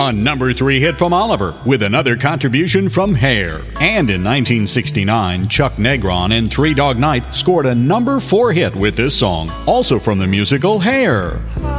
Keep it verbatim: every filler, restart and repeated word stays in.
A number three hit from Oliver, with another contribution from Hair. And in nineteen sixty-nine, Chuck Negron and Three Dog Night scored a number four hit with this song, also from the musical Hair.